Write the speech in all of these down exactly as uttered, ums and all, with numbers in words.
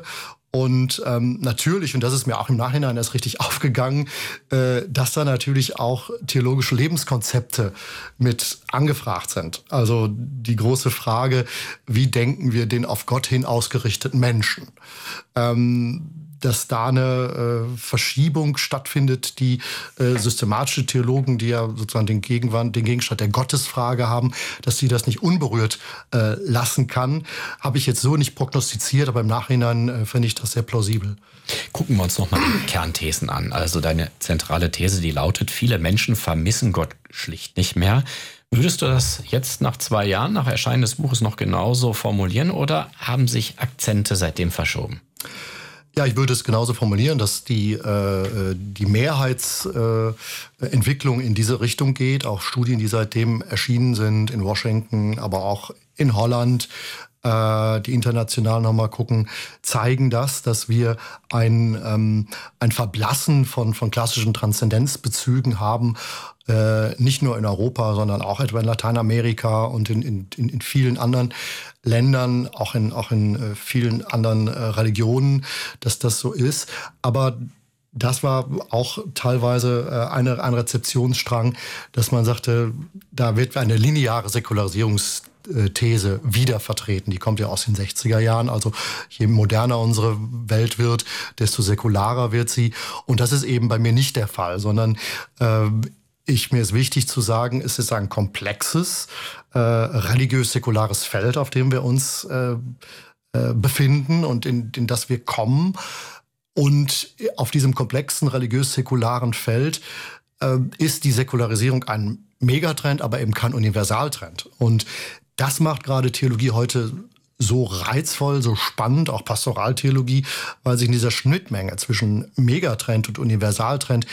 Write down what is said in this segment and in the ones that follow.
Und ähm, natürlich, und das ist mir auch im Nachhinein erst richtig aufgegangen, äh, dass da natürlich auch theologische Lebenskonzepte mit angefragt sind. Also die große Frage, wie denken wir den auf Gott hin ausgerichteten Menschen? Ähm, dass da eine äh, Verschiebung stattfindet, die äh, systematische Theologen, die ja sozusagen den Gegenwand, den Gegenstand der Gottesfrage haben, dass sie das nicht unberührt äh, lassen kann, habe ich jetzt so nicht prognostiziert, aber im Nachhinein äh, finde ich das sehr plausibel. Gucken wir uns noch mal die Kernthesen an. Also deine zentrale These, die lautet, viele Menschen vermissen Gott schlicht nicht mehr. Würdest du das jetzt nach zwei Jahren, nach Erscheinen des Buches noch genauso formulieren oder haben sich Akzente seitdem verschoben? Ja, ich würde es genauso formulieren, dass die, äh, die Mehrheitsentwicklung äh, in diese Richtung geht. Auch Studien, die seitdem erschienen sind in Washington, aber auch in Holland, äh, die international nochmal gucken, zeigen das, dass wir ein, ähm, ein Verblassen von, von klassischen Transzendenzbezügen haben. Äh, nicht nur in Europa, sondern auch etwa in Lateinamerika und in, in, in vielen anderen Ländern, auch in, auch in äh, vielen anderen äh, Religionen, dass das so ist. Aber das war auch teilweise äh, eine, ein Rezeptionsstrang, dass man sagte, da wird eine lineare Säkularisierungsthese wieder vertreten. Die kommt ja aus den sechziger Jahren. Also je moderner unsere Welt wird, desto säkularer wird sie. Und das ist eben bei mir nicht der Fall, sondern äh, Ich, mir ist wichtig zu sagen, es ist ein komplexes, äh, religiös-säkulares Feld, auf dem wir uns äh, äh, befinden und in, in das wir kommen. Und auf diesem komplexen, religiös-säkularen Feld äh, ist die Säkularisierung ein Megatrend, aber eben kein Universaltrend. Und das macht gerade Theologie heute so reizvoll, so spannend, auch Pastoraltheologie, weil sich in dieser Schnittmenge zwischen Megatrend und Universaltrend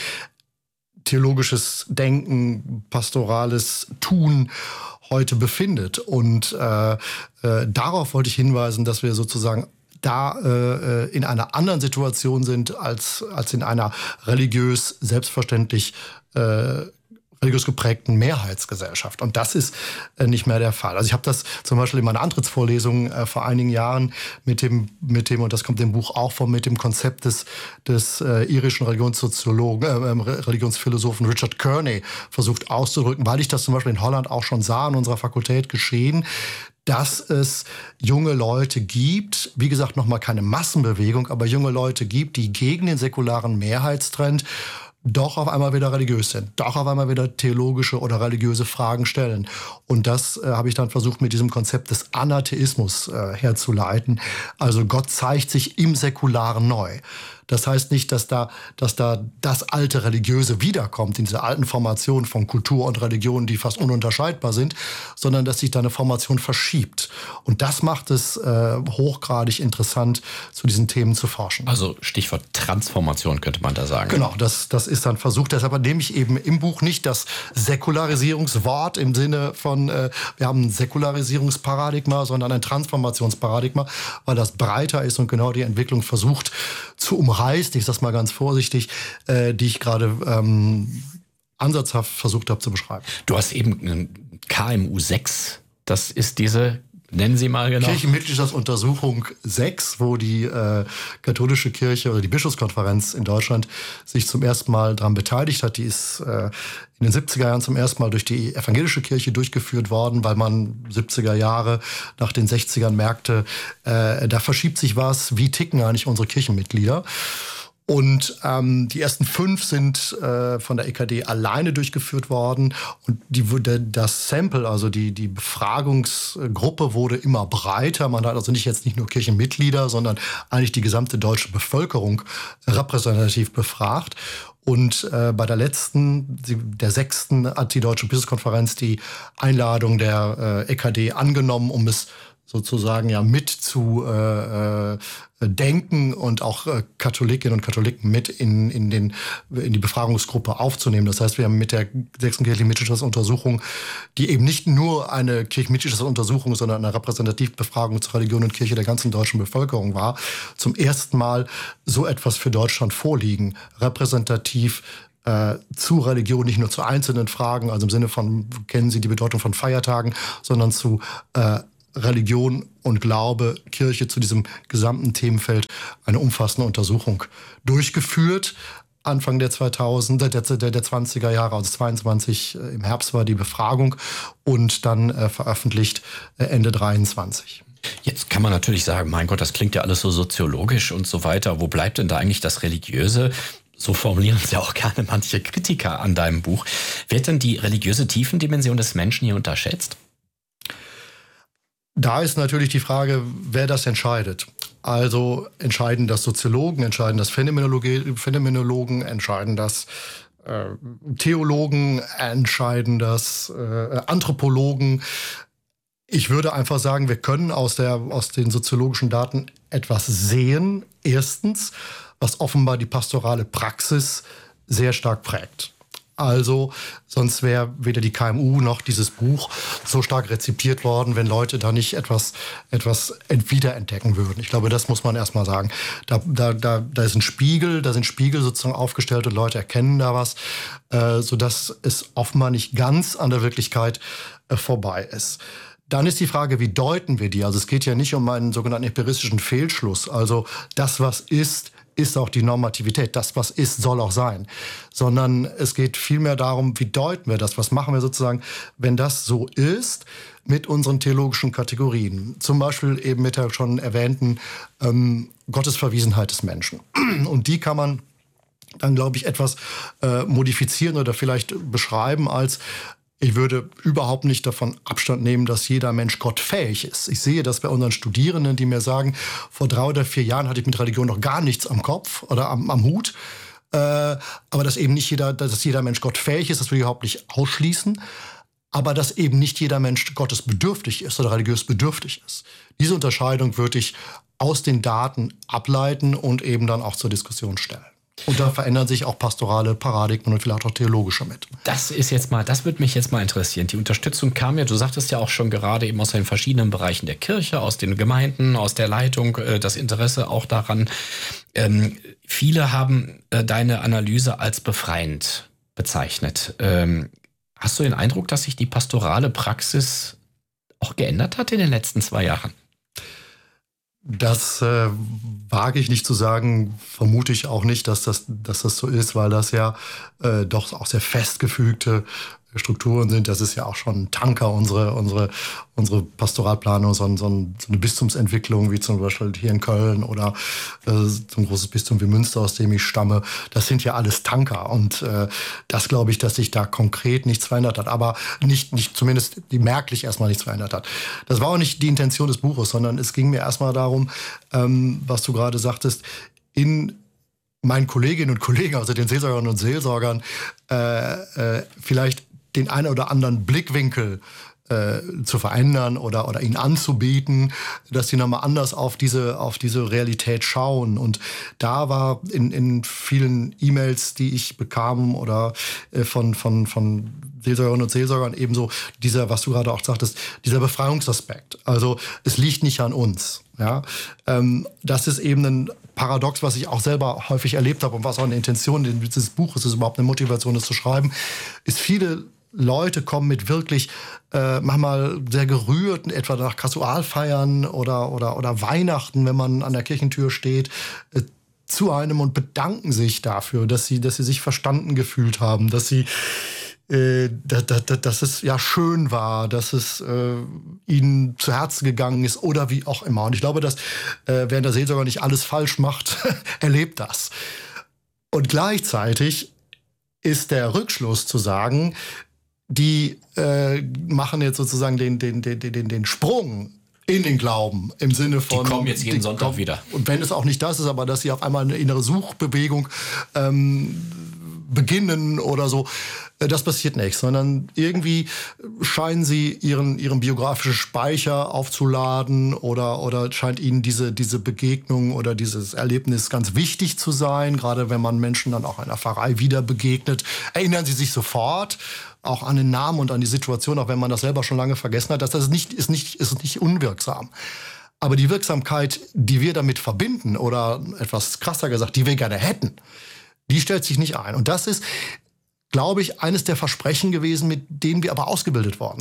theologisches Denken, pastorales Tun heute befindet. Und äh, äh, darauf wollte ich hinweisen, dass wir sozusagen da äh, in einer anderen Situation sind als, als in einer religiös selbstverständlich äh, religiös geprägten Mehrheitsgesellschaft. Und das ist äh, nicht mehr der Fall. Also ich habe das zum Beispiel in meiner Antrittsvorlesung äh, vor einigen Jahren mit dem, mit dem, und das kommt im Buch auch vor, mit dem Konzept des, des äh, irischen Religionssoziologen, äh, Religionsphilosophen Richard Kearney versucht auszudrücken, weil ich das zum Beispiel in Holland auch schon sah, in unserer Fakultät geschehen, dass es junge Leute gibt, wie gesagt, nochmal keine Massenbewegung, aber junge Leute gibt, die gegen den säkularen Mehrheitstrend doch auf einmal wieder religiös sind, doch auf einmal wieder theologische oder religiöse Fragen stellen. Und das äh, habe ich dann versucht, mit diesem Konzept des Anatheismus äh, herzuleiten. Also Gott zeigt sich im Säkularen neu. Das heißt nicht, dass da, dass da das alte Religiöse wiederkommt, in dieser alten Formation von Kultur und Religion, die fast ununterscheidbar sind, sondern dass sich da eine Formation verschiebt. Und das macht es äh, hochgradig interessant, zu diesen Themen zu forschen. Also Stichwort Transformation könnte man da sagen. Genau, das, das ist dann versucht. Deshalb nehme ich eben im Buch nicht das Säkularisierungswort im Sinne von, äh, wir haben ein Säkularisierungsparadigma, sondern ein Transformationsparadigma, weil das breiter ist und genau die Entwicklung versucht zu umreißen. Heißt, ich sag's mal ganz vorsichtig, äh, die ich gerade ähm, ansatzhaft versucht habe zu beschreiben. Du hast eben K M U sechs, das ist diese, nennen Sie mal genau. Kirchenmitgliedschaftsuntersuchung sechs, wo die äh, katholische Kirche oder die Bischofskonferenz in Deutschland sich zum ersten Mal daran beteiligt hat. Die ist äh, in den siebziger Jahren zum ersten Mal durch die evangelische Kirche durchgeführt worden, weil man siebziger Jahre nach den sechzigern merkte, äh, da verschiebt sich was, wie ticken eigentlich unsere Kirchenmitglieder. Und ähm, die ersten fünf sind äh, von der E K D alleine durchgeführt worden. Und die, das Sample, also die, die Befragungsgruppe wurde immer breiter. Man hat also nicht jetzt nicht nur Kirchenmitglieder, sondern eigentlich die gesamte deutsche Bevölkerung repräsentativ befragt. Und äh, bei der letzten, der sechsten, hat die Deutsche Bischofskonferenz die Einladung der äh, E K D angenommen, um es sozusagen ja mit zu äh, äh, denken und auch äh, Katholikinnen und Katholiken mit in, in, den, in die Befragungsgruppe aufzunehmen. Das heißt, wir haben mit der sechsten kirchlichen Mitgliedschaftsuntersuchung, die eben nicht nur eine Kirchenmitgliedschaftsuntersuchung, sondern eine Repräsentativbefragung zur Religion und Kirche der ganzen deutschen Bevölkerung war, zum ersten Mal so etwas für Deutschland vorliegen. Repräsentativ Äh, zu Religion, nicht nur zu einzelnen Fragen, also im Sinne von, kennen Sie die Bedeutung von Feiertagen, sondern zu äh, Religion und Glaube, Kirche zu diesem gesamten Themenfeld eine umfassende Untersuchung durchgeführt. Anfang der zweitausender, der, der, der zwanziger Jahre, also zweiundzwanzig, äh, im Herbst war die Befragung und dann äh, veröffentlicht äh, Ende dreiundzwanzig. Jetzt kann man natürlich sagen, mein Gott, das klingt ja alles so soziologisch und so weiter. Wo bleibt denn da eigentlich das Religiöse? So formulieren es ja auch gerne manche Kritiker an deinem Buch. Wird denn die religiöse Tiefendimension des Menschen hier unterschätzt? Da ist natürlich die Frage, wer das entscheidet. Also entscheiden das Soziologen, entscheiden das Phänomenologe, Phänomenologen, entscheiden das äh, Theologen, entscheiden das äh, Anthropologen. Ich würde einfach sagen, wir können aus, der, aus den soziologischen Daten etwas sehen, erstens, was offenbar die pastorale Praxis sehr stark prägt. Also sonst wäre weder die K M U noch dieses Buch so stark rezipiert worden, wenn Leute da nicht etwas, etwas wiederentdecken würden. Ich glaube, das muss man erstmal sagen. Da, da, da, da ist ein Spiegel, da sind Spiegel sozusagen aufgestellt und Leute erkennen da was, äh, sodass es offenbar nicht ganz an der Wirklichkeit äh, vorbei ist. Dann ist die Frage, wie deuten wir die? Also es geht ja nicht um einen sogenannten empiristischen Fehlschluss. Also das, was ist, ist auch die Normativität. Das, was ist, soll auch sein. Sondern es geht vielmehr darum, wie deuten wir das? Was machen wir sozusagen, wenn das so ist, mit unseren theologischen Kategorien? Zum Beispiel eben mit der schon erwähnten ähm, Gottesverwiesenheit des Menschen. Und die kann man dann, glaube ich, etwas äh, modifizieren oder vielleicht beschreiben als: Ich würde überhaupt nicht davon Abstand nehmen, dass jeder Mensch gottfähig ist. Ich sehe das bei unseren Studierenden, die mir sagen, vor drei oder vier Jahren hatte ich mit Religion noch gar nichts am Kopf oder am, am Hut. Äh, aber dass eben nicht jeder, dass jeder Mensch gottfähig ist, das will ich überhaupt nicht ausschließen. Aber dass eben nicht jeder Mensch gottesbedürftig ist oder religiös bedürftig ist. Diese Unterscheidung würde ich aus den Daten ableiten und eben dann auch zur Diskussion stellen. Und da verändern sich auch pastorale Paradigmen und vielleicht auch theologische mit. Das ist jetzt mal, das würde mich jetzt mal interessieren. Die Unterstützung kam ja, du sagtest ja auch schon gerade eben aus den verschiedenen Bereichen der Kirche, aus den Gemeinden, aus der Leitung, das Interesse auch daran. Ähm, viele haben äh, deine Analyse als befreiend bezeichnet. Ähm, hast du den Eindruck, dass sich die pastorale Praxis auch geändert hat in den letzten zwei Jahren? Das äh, wage ich nicht zu sagen, vermute ich auch nicht, dass das, dass das so ist, weil das ja äh, doch auch sehr festgefügte Strukturen sind. Das ist ja auch schon ein Tanker, unsere, unsere, unsere Pastoralplanung, so, ein, so, ein, so eine Bistumsentwicklung, wie zum Beispiel hier in Köln oder äh, so ein großes Bistum wie Münster, aus dem ich stamme. Das sind ja alles Tanker. Und äh, das glaube ich, dass sich da konkret nichts verändert hat. Aber nicht, nicht zumindest die merklich erstmal nichts verändert hat. Das war auch nicht die Intention des Buches, sondern es ging mir erstmal darum, ähm, was du gerade sagtest, in meinen Kolleginnen und Kollegen, also den Seelsorgerinnen und Seelsorgern, äh, äh, vielleicht den einen oder anderen Blickwinkel äh, zu verändern oder, oder ihnen anzubieten, dass sie nochmal anders auf diese, auf diese Realität schauen. Und da war in, in vielen E-Mails, die ich bekam oder äh, von, von, von Seelsorgerinnen und Seelsorgern ebenso dieser, was du gerade auch sagtest, dieser Befreiungsaspekt. Also es liegt nicht an uns. Ja? Ähm, das ist eben ein Paradox, was ich auch selber häufig erlebt habe und was auch eine Intention dieses Buches ist, überhaupt eine Motivation, das zu schreiben, ist, viele Leute kommen mit wirklich äh, manchmal sehr gerührten, etwa nach Kasualfeiern oder, oder, oder Weihnachten, wenn man an der Kirchentür steht, äh, zu einem und bedanken sich dafür, dass sie, dass sie sich verstanden gefühlt haben, dass sie äh, dass, dass, dass es ja schön war, dass es äh, ihnen zu Herzen gegangen ist oder wie auch immer. Und ich glaube, dass äh, während der Seelsorger nicht alles falsch macht, erlebt das. Und gleichzeitig ist der Rückschluss zu sagen, die äh, machen jetzt sozusagen den, den, den, den, den Sprung in den Glauben im Sinne von... Die kommen jetzt jeden Sonntag kommen, wieder. Und wenn es auch nicht das ist, aber dass sie auf einmal eine innere Suchbewegung ähm, beginnen oder so, das passiert nicht, sondern irgendwie scheinen sie ihren, ihren biografischen Speicher aufzuladen oder, oder scheint ihnen diese, diese Begegnung oder dieses Erlebnis ganz wichtig zu sein. Gerade wenn man Menschen dann auch in der Pfarrei wieder begegnet, erinnern sie sich sofort auch an den Namen und an die Situation, auch wenn man das selber schon lange vergessen hat. Das ist nicht, ist nicht, ist nicht unwirksam. Aber die Wirksamkeit, die wir damit verbinden oder etwas krasser gesagt, die wir gerne hätten, die stellt sich nicht ein. Und das ist, glaube ich, eines der Versprechen gewesen, mit denen wir aber ausgebildet worden sind.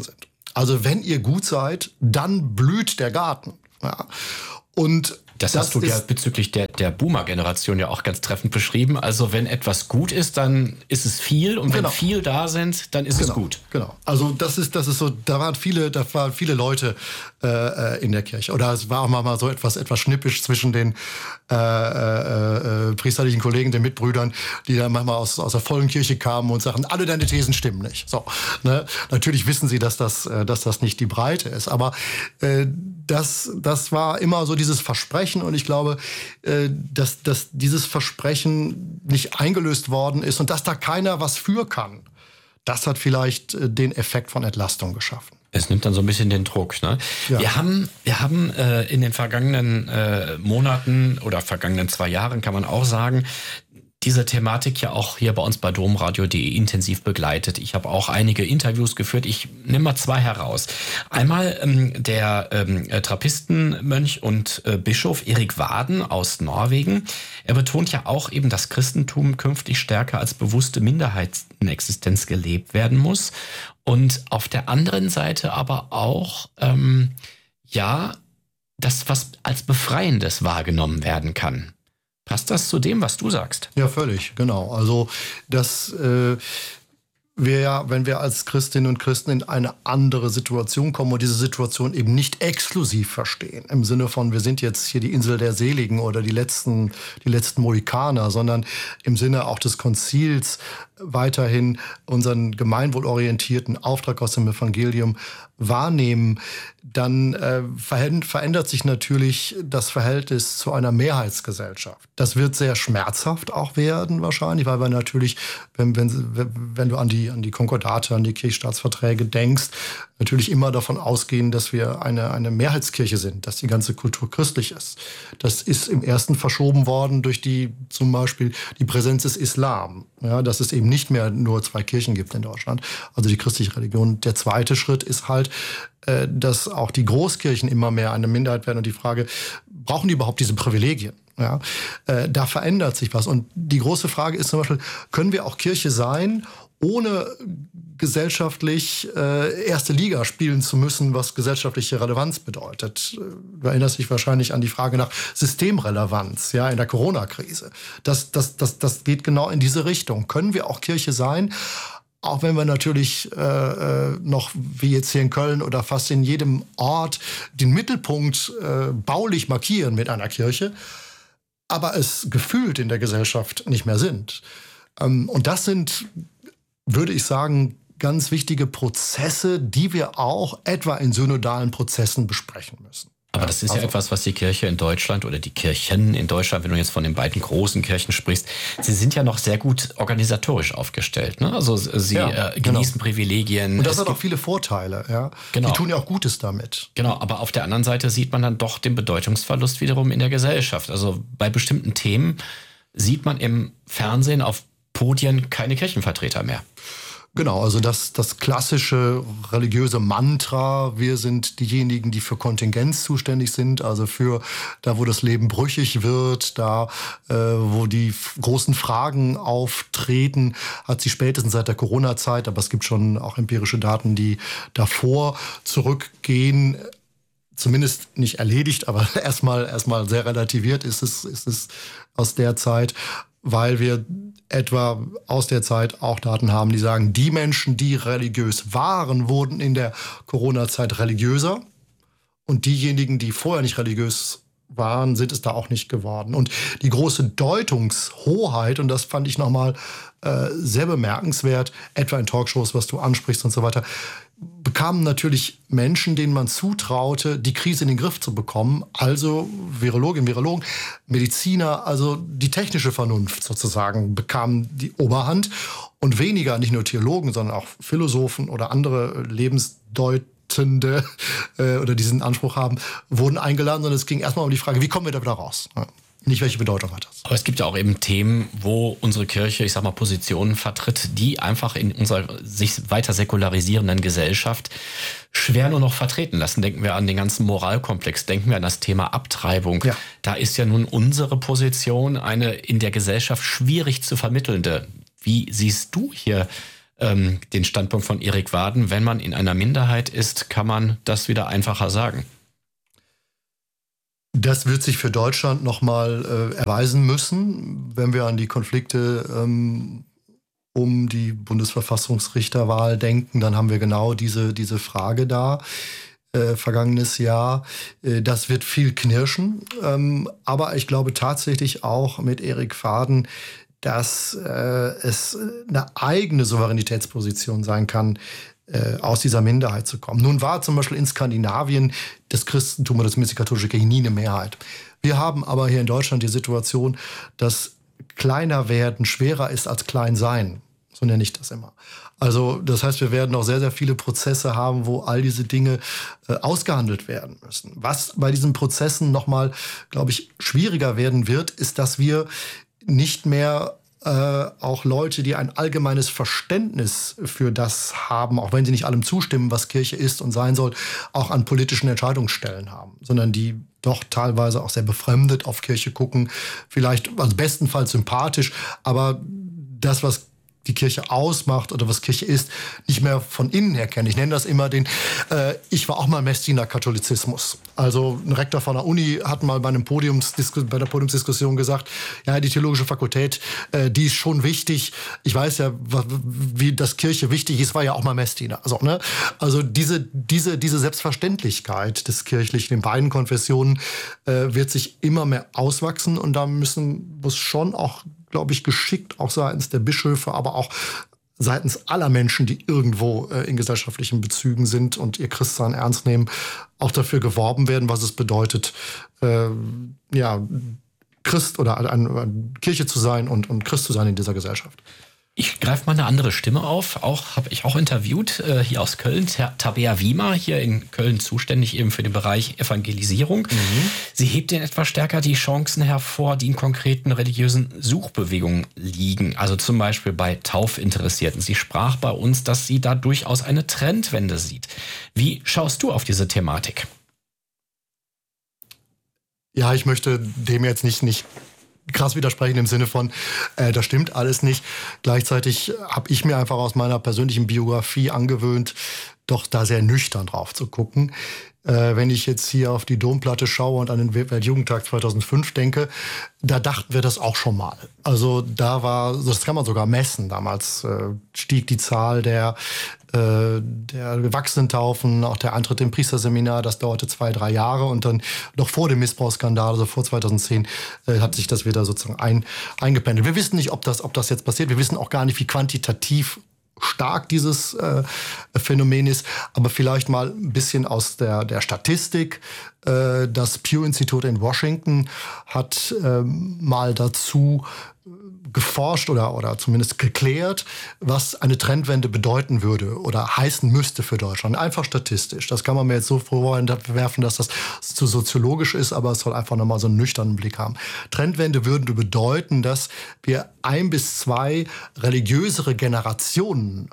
Also wenn ihr gut seid, dann blüht der Garten. Ja. Und Das, das hast du ja bezüglich der, der Boomer-Generation ja auch ganz treffend beschrieben. Also wenn etwas gut ist, dann ist es viel. Und wenn genau. viel da sind, dann ist genau. es gut. Genau. Also das ist, das ist so, da waren viele, da waren viele Leute äh, in der Kirche. Oder es war auch mal so etwas, etwas schnippisch zwischen den äh, äh, äh, priesterlichen Kollegen, den Mitbrüdern, die dann manchmal aus, aus der vollen Kirche kamen und sagten, alle deine Thesen stimmen nicht. So, ne? Natürlich wissen sie, dass das, dass das nicht die Breite ist. Aber äh, das, das war immer so dieses Versprechen. Und ich glaube, dass, dass dieses Versprechen nicht eingelöst worden ist und dass da keiner was für kann, das hat vielleicht den Effekt von Entlastung geschaffen. Es nimmt dann so ein bisschen den Druck. Ne? Ja. Wir haben, wir haben äh, in den vergangenen äh, Monaten oder vergangenen zwei Jahren, kann man auch sagen, diese Thematik ja auch hier bei uns bei domradio punkt de intensiv begleitet. Ich habe auch einige Interviews geführt. Ich nehme mal zwei heraus. Einmal ähm, der ähm, Trappistenmönch und äh, Bischof Erik Waden aus Norwegen. Er betont ja auch eben, dass Christentum künftig stärker als bewusste Minderheitenexistenz gelebt werden muss. Und auf der anderen Seite aber auch, ähm, ja, das, was als Befreiendes wahrgenommen werden kann. Passt das zu dem, was du sagst? Ja, völlig, genau. Also das äh, wir ja, wenn wir als Christinnen und Christen in eine andere Situation kommen und diese Situation eben nicht exklusiv verstehen, im Sinne von, wir sind jetzt hier die Insel der Seligen oder die letzten, die letzten Mohikaner, sondern im Sinne auch des Konzils weiterhin unseren gemeinwohlorientierten Auftrag aus dem Evangelium wahrnehmen, dann äh, verändert sich natürlich das Verhältnis zu einer Mehrheitsgesellschaft. Das wird sehr schmerzhaft auch werden wahrscheinlich, weil wir natürlich, wenn, wenn, wenn du an die, an die Konkordate, an die Kirchstaatsverträge denkst, natürlich immer davon ausgehen, dass wir eine, eine Mehrheitskirche sind, dass die ganze Kultur christlich ist. Das ist im ersten verschoben worden durch die, zum Beispiel die Präsenz des Islam. Ja, dass es eben nicht mehr nur zwei Kirchen gibt in Deutschland, also die christliche Religion. Der zweite Schritt ist halt, äh, dass auch die Großkirchen immer mehr eine Minderheit werden und die Frage, brauchen die überhaupt diese Privilegien? Ja, äh, da verändert sich was. Und die große Frage ist zum Beispiel, können wir auch Kirche sein, ohne gesellschaftlich äh, erste Liga spielen zu müssen, was gesellschaftliche Relevanz bedeutet. Du erinnerst dich wahrscheinlich an die Frage nach Systemrelevanz, ja, in der Corona-Krise. Das, das, das, das geht genau in diese Richtung. Können wir auch Kirche sein, auch wenn wir natürlich äh, noch, wie jetzt hier in Köln oder fast in jedem Ort, den Mittelpunkt äh, baulich markieren mit einer Kirche, aber es gefühlt in der Gesellschaft nicht mehr sind. Ähm, und das sind, würde ich sagen, ganz wichtige Prozesse, die wir auch etwa in synodalen Prozessen besprechen müssen. Aber das ist ja also etwas, was die Kirche in Deutschland oder die Kirchen in Deutschland, wenn du jetzt von den beiden großen Kirchen sprichst, sie sind ja noch sehr gut organisatorisch aufgestellt. Ne? Also sie ja, äh, genießen genau. Privilegien. Und das es hat auch viele Vorteile. Ja? Genau. Die tun ja auch Gutes damit. Genau, aber auf der anderen Seite sieht man dann doch den Bedeutungsverlust wiederum in der Gesellschaft. Also bei bestimmten Themen sieht man im Fernsehen auf Podien keine Kirchenvertreter mehr. Genau, also das, das klassische religiöse Mantra, wir sind diejenigen, die für Kontingenz zuständig sind, also für da, wo das Leben brüchig wird, da, äh, wo die großen Fragen auftreten, hat sie spätestens seit der Corona-Zeit, aber es gibt schon auch empirische Daten, die davor zurückgehen, zumindest nicht erledigt, aber erstmal erstmal sehr relativiert ist es, ist es aus der Zeit, weil wir etwa aus der Zeit auch Daten haben, die sagen, die Menschen, die religiös waren, wurden in der Corona-Zeit religiöser und diejenigen, die vorher nicht religiös waren, sind es da auch nicht geworden. Und die große Deutungshoheit, und das fand ich nochmal äh, sehr bemerkenswert, etwa in Talkshows, was du ansprichst und so weiter, bekamen natürlich Menschen, denen man zutraute, die Krise in den Griff zu bekommen, also Virologinnen, Virologen, Mediziner, also die technische Vernunft sozusagen bekam die Oberhand und weniger, nicht nur Theologen, sondern auch Philosophen oder andere Lebensdeutende äh, oder diesen Anspruch haben, wurden eingeladen, sondern es ging erstmal um die Frage, wie kommen wir da wieder raus? Ja. Nicht, welche Bedeutung hat das? Aber es gibt ja auch eben Themen, wo unsere Kirche, ich sag mal, Positionen vertritt, die einfach in unserer sich weiter säkularisierenden Gesellschaft schwer nur noch vertreten lassen. Denken wir an den ganzen Moralkomplex, denken wir an das Thema Abtreibung. Ja. Da ist ja nun unsere Position eine in der Gesellschaft schwierig zu vermittelnde. Wie siehst du hier ähm, den Standpunkt von Erik Waarden. Wenn man in einer Minderheit ist, kann man das wieder einfacher sagen. Das wird sich für Deutschland nochmal äh, erweisen müssen, wenn wir an die Konflikte ähm, um die Bundesverfassungsrichterwahl denken. Dann haben wir genau diese, diese Frage da. Äh, vergangenes Jahr. Äh, das wird viel knirschen. Ähm, aber ich glaube tatsächlich auch mit Erik Waarden, dass äh, es eine eigene Souveränitätsposition sein kann, äh, aus dieser Minderheit zu kommen. Nun war zum Beispiel in Skandinavien das Christentum oder das katholische Kirche nie eine Mehrheit. Wir haben aber hier in Deutschland die Situation, dass kleiner werden schwerer ist als klein sein. So nenne ich das immer. Also das heißt, wir werden noch sehr, sehr viele Prozesse haben, wo all diese Dinge äh, ausgehandelt werden müssen. Was bei diesen Prozessen nochmal, glaube ich, schwieriger werden wird, ist, dass wir nicht mehr äh, auch Leute, die ein allgemeines Verständnis für das haben, auch wenn sie nicht allem zustimmen, was Kirche ist und sein soll, auch an politischen Entscheidungsstellen haben, sondern die doch teilweise auch sehr befremdet auf Kirche gucken, vielleicht also bestenfalls sympathisch, aber das, was die Kirche ausmacht oder was Kirche ist, nicht mehr von innen her kennen. Ich nenne das immer den, äh, ich war auch mal Messdiener Katholizismus. Also ein Rektor von der Uni hat mal bei, einem Podiumsdisku- bei der Podiumsdiskussion gesagt, ja, die theologische Fakultät, äh, die ist schon wichtig. Ich weiß ja, wie das Kirche wichtig ist, war ja auch mal Messdiener. Also, ne? also diese, diese, diese Selbstverständlichkeit des Kirchlichen in beiden Konfessionen äh, wird sich immer mehr auswachsen und da müssen, muss schon auch, glaube ich, geschickt, auch seitens der Bischöfe, aber auch seitens aller Menschen, die irgendwo äh, in gesellschaftlichen Bezügen sind und ihr Christsein ernst nehmen, auch dafür geworben werden, was es bedeutet, äh, ja, Christ oder eine, eine Kirche zu sein und, und Christ zu sein in dieser Gesellschaft. Ich greife mal eine andere Stimme auf. Auch habe ich auch interviewt, äh, hier aus Köln, Tabea Wiemer, hier in Köln zuständig eben für den Bereich Evangelisierung. Mhm. Sie hebt in etwas stärker die Chancen hervor, die in konkreten religiösen Suchbewegungen liegen. Also zum Beispiel bei Taufinteressierten. Sie sprach bei uns, dass sie da durchaus eine Trendwende sieht. Wie schaust du auf diese Thematik? Ja, ich möchte dem jetzt nicht, nicht krass widersprechen im Sinne von, äh, das stimmt alles nicht. Gleichzeitig habe ich mir einfach aus meiner persönlichen Biografie angewöhnt, doch da sehr nüchtern drauf zu gucken. Äh, wenn ich jetzt hier auf die Domplatte schaue und an den Weltjugendtag zweitausendfünf denke, da dachten wir das auch schon mal. Also da war, das kann man sogar messen. Damals äh, stieg die Zahl der äh, der Erwachsenentaufen, auch der Eintritt im Priesterseminar, das dauerte zwei, drei Jahre und dann noch vor dem Missbrauchsskandal, also vor zweitausendzehn, äh, hat sich das wieder sozusagen ein, eingependelt. Wir wissen nicht, ob das, ob das jetzt passiert. Wir wissen auch gar nicht, wie quantitativ stark dieses äh, Phänomen ist, aber vielleicht mal ein bisschen aus der, der Statistik. Äh, das Pew-Institut in Washington hat äh, mal dazu geforscht oder, oder zumindest geklärt, was eine Trendwende bedeuten würde oder heißen müsste für Deutschland. Einfach statistisch. Das kann man mir jetzt so vorwerfen, dass das zu soziologisch ist, aber es soll einfach nochmal so einen nüchternen Blick haben. Trendwende würde bedeuten, dass wir ein bis zwei religiösere Generationen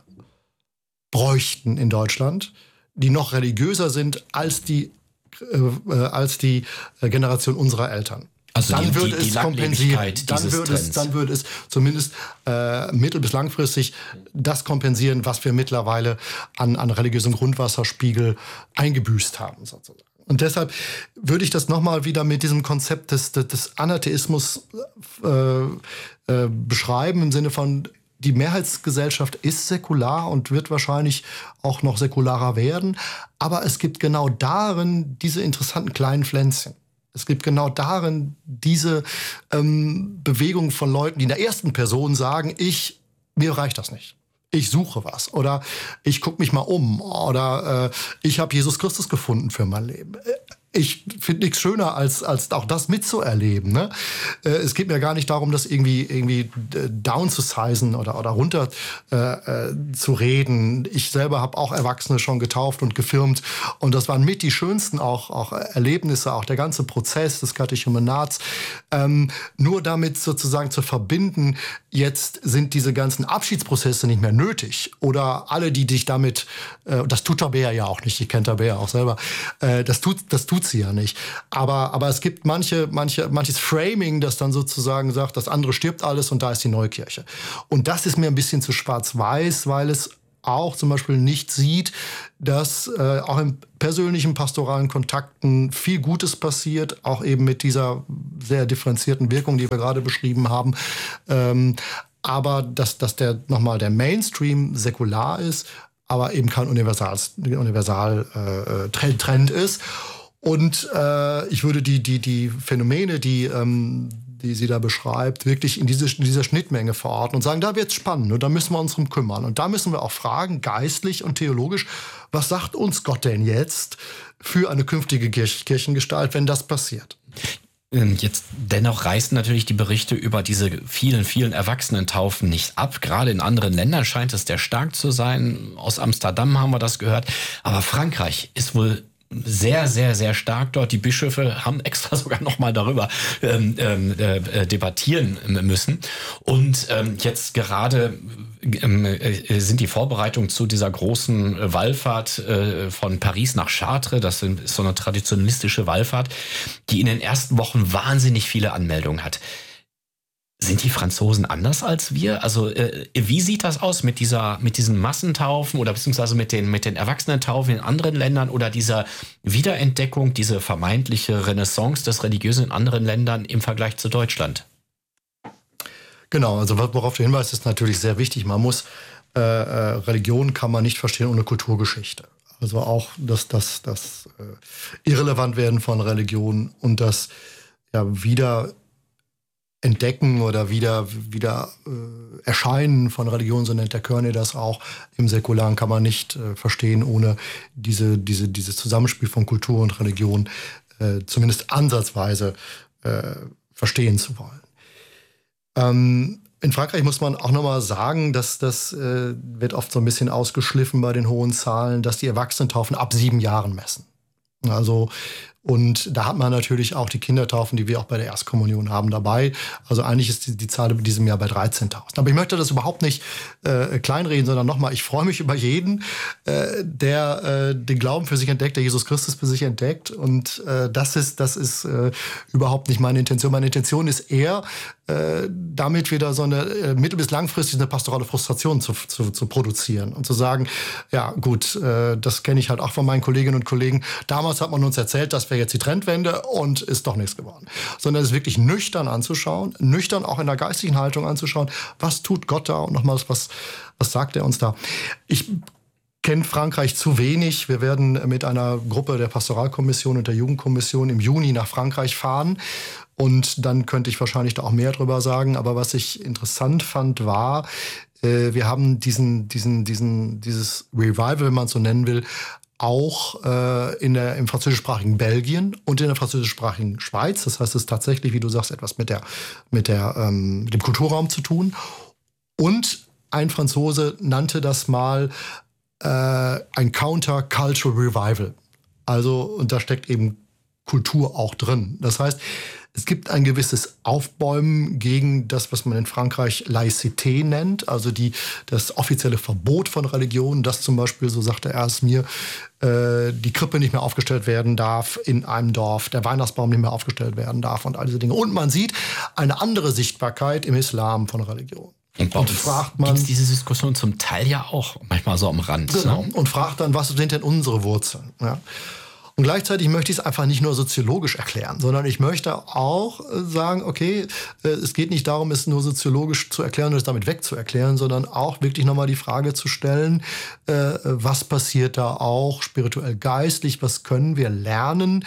bräuchten in Deutschland, die noch religiöser sind als die, äh, als die Generation unserer Eltern. Also dann die, würde die, es die kompensieren. Dann würde es, dann würde es zumindest äh, mittel- bis langfristig das kompensieren, was wir mittlerweile an, an religiösem Grundwasserspiegel eingebüßt haben, sozusagen. Und deshalb würde ich das nochmal wieder mit diesem Konzept des, des Anatheismus äh, äh, beschreiben, im Sinne von, die Mehrheitsgesellschaft ist säkular und wird wahrscheinlich auch noch säkularer werden. Aber es gibt genau darin diese interessanten kleinen Pflänzchen. Es gibt genau darin diese ähm, Bewegung von Leuten, die in der ersten Person sagen, ich, mir reicht das nicht. Ich suche was oder ich gucke mich mal um oder äh, ich habe Jesus Christus gefunden für mein Leben. Ich finde nichts schöner, als, als auch das mitzuerleben. Ne? Äh, es geht mir gar nicht darum, das irgendwie, irgendwie down zu sizen oder, oder runter äh, zu reden. Ich selber habe auch Erwachsene schon getauft und gefirmt. Und das waren mit die schönsten auch, auch Erlebnisse, auch der ganze Prozess des Katechumenats. Ähm, nur damit sozusagen zu verbinden, jetzt sind diese ganzen Abschiedsprozesse nicht mehr nötig. Oder alle, die dich damit, äh, das tut Tabea ja auch nicht, ich kenne Tabea auch selber, äh, das tut das tut sieht sie ja nicht. Aber, aber es gibt manche, manche, manches Framing, das dann sozusagen sagt, das andere stirbt alles und da ist die neue Kirche. Und das ist mir ein bisschen zu schwarz-weiß, weil es auch zum Beispiel nicht sieht, dass äh, auch in persönlichen pastoralen Kontakten viel Gutes passiert, auch eben mit dieser sehr differenzierten Wirkung, die wir gerade beschrieben haben. Ähm, aber dass, dass der nochmal der Mainstream säkular ist, aber eben kein Universal, Universal äh, Trend, Trend ist. Und äh, ich würde die, die, die Phänomene, die ähm, die sie da beschreibt, wirklich in, diese, in dieser Schnittmenge verorten und sagen, da wird's spannend und da müssen wir uns drum kümmern. Und da müssen wir auch fragen, geistlich und theologisch, was sagt uns Gott denn jetzt für eine künftige Kirch- Kirchengestalt, wenn das passiert? Jetzt dennoch reißen natürlich die Berichte über diese vielen, vielen Erwachsenentaufen nicht ab. Gerade in anderen Ländern scheint es sehr stark zu sein. Aus Amsterdam haben wir das gehört. Aber Frankreich ist wohl sehr, sehr, sehr stark dort. Die Bischöfe haben extra sogar noch mal darüber ähm, äh, debattieren müssen. Und ähm, jetzt gerade ähm, äh, sind die Vorbereitungen zu dieser großen Wallfahrt äh, von Paris nach Chartres. Das ist so eine traditionalistische Wallfahrt, die in den ersten Wochen wahnsinnig viele Anmeldungen hat. Sind die Franzosen anders als wir? Also äh, wie sieht das aus mit dieser, mit diesen Massentaufen oder beziehungsweise mit den, mit den Erwachsenentaufen in anderen Ländern oder dieser Wiederentdeckung, diese vermeintliche Renaissance des Religiösen in anderen Ländern im Vergleich zu Deutschland? Genau, also worauf du hinweist, ist natürlich sehr wichtig. Man muss, äh, Religion kann man nicht verstehen ohne Kulturgeschichte. Also auch das, das, das äh, Irrelevantwerden von Religion und das ja wieder Entdecken oder wieder, wieder äh, Erscheinen von Religion, so nennt der Kearney das auch, im Säkularen kann man nicht äh, verstehen, ohne diese, diese, dieses Zusammenspiel von Kultur und Religion äh, zumindest ansatzweise äh, verstehen zu wollen. Ähm, in Frankreich muss man auch nochmal sagen, dass das äh, wird oft so ein bisschen ausgeschliffen bei den hohen Zahlen, dass die Erwachsenentaufen ab sieben Jahren messen. Also und da hat man natürlich auch die Kindertaufen, die wir auch bei der Erstkommunion haben, dabei. Also eigentlich ist die, die Zahl in diesem Jahr bei dreizehntausend. Aber ich möchte das überhaupt nicht äh, kleinreden, sondern nochmal, ich freue mich über jeden, äh, der äh, den Glauben für sich entdeckt, der Jesus Christus für sich entdeckt. Und äh, das ist, das ist äh, überhaupt nicht meine Intention. Meine Intention ist eher, äh, damit wieder so eine äh, mittel- bis langfristig eine pastorale Frustration zu, zu, zu produzieren und zu sagen, ja gut, äh, das kenne ich halt auch von meinen Kolleginnen und Kollegen. Damals hat man uns erzählt, dass wir jetzt die Trendwende und ist doch nichts geworden. Sondern es wirklich nüchtern anzuschauen, nüchtern auch in der geistigen Haltung anzuschauen, was tut Gott da und nochmals, was, was sagt er uns da. Ich kenne Frankreich zu wenig. Wir werden mit einer Gruppe der Pastoralkommission und der Jugendkommission im Juni nach Frankreich fahren. Und dann könnte ich wahrscheinlich da auch mehr drüber sagen. Aber was ich interessant fand, war, äh, wir haben diesen, diesen, diesen, dieses Revival, wenn man es so nennen will, auch äh, in der, im französischsprachigen Belgien und in der französischsprachigen Schweiz. Das heißt, es ist tatsächlich, wie du sagst, etwas mit, der, mit, der, ähm, mit dem Kulturraum zu tun. Und ein Franzose nannte das mal äh, ein Counter-Cultural Revival. Also, und da steckt eben Kultur auch drin. Das heißt, es gibt ein gewisses Aufbäumen gegen das, was man in Frankreich Laïcité nennt, also die, das offizielle Verbot von Religion, dass zum Beispiel, so sagte er es mir, äh, die Krippe nicht mehr aufgestellt werden darf in einem Dorf, der Weihnachtsbaum nicht mehr aufgestellt werden darf und all diese Dinge. Und man sieht eine andere Sichtbarkeit im Islam von Religion. Und, und fragt man, gibt es diese Diskussion zum Teil ja auch manchmal so am Rand. Genau. Ne? Und fragt dann, was sind denn unsere Wurzeln? Ja. Und gleichzeitig möchte ich es einfach nicht nur soziologisch erklären, sondern ich möchte auch sagen, okay, es geht nicht darum, es nur soziologisch zu erklären und es damit wegzuerklären, sondern auch wirklich nochmal die Frage zu stellen, was passiert da auch spirituell geistlich, was können wir lernen,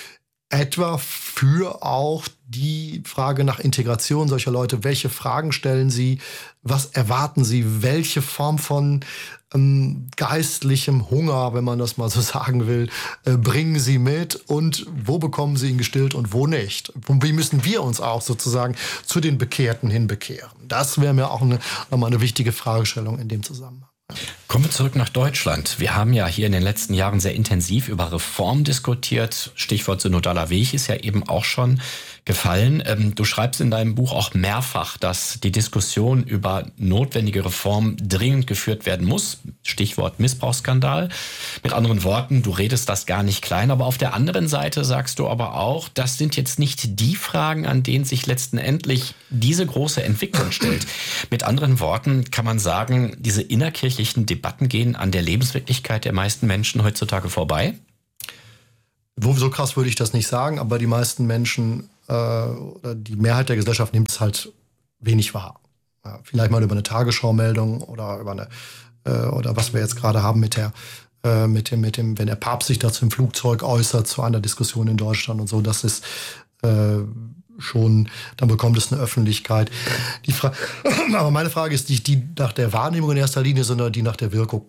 etwa für auch die Frage nach Integration solcher Leute. Welche Fragen stellen sie? Was erwarten sie? Welche Form von ähm, geistlichem Hunger, wenn man das mal so sagen will, äh, bringen sie mit? Und wo bekommen sie ihn gestillt und wo nicht? Und wie müssen wir uns auch sozusagen zu den Bekehrten hinbekehren? Das wäre mir auch eine, nochmal eine wichtige Fragestellung in dem Zusammenhang. Kommen wir zurück nach Deutschland. Wir haben ja hier in den letzten Jahren sehr intensiv über Reform diskutiert. Stichwort synodaler Weg ist ja eben auch schon gefallen. Ähm, du schreibst in deinem Buch auch mehrfach, dass die Diskussion über notwendige Reformen dringend geführt werden muss. Stichwort Missbrauchsskandal. Mit anderen Worten, du redest das gar nicht klein, aber auf der anderen Seite sagst du aber auch, das sind jetzt nicht die Fragen, an denen sich letztendlich diese große Entwicklung stellt. Mit anderen Worten kann man sagen, diese innerkirchlichen Debatten gehen an der Lebenswirklichkeit der meisten Menschen heutzutage vorbei? So krass würde ich das nicht sagen, aber die meisten Menschen äh, oder die Mehrheit der Gesellschaft nimmt es halt wenig wahr. Ja, vielleicht mal über eine Tagesschau-Meldung oder über eine äh, oder was wir jetzt gerade haben mit der äh, mit dem mit dem, wenn der Papst sich dazu im Flugzeug äußert zu einer Diskussion in Deutschland und so, das ist äh, schon, dann bekommt es eine Öffentlichkeit. Die Fra- aber meine Frage ist nicht die nach der Wahrnehmung in erster Linie, sondern die nach der Wirkung.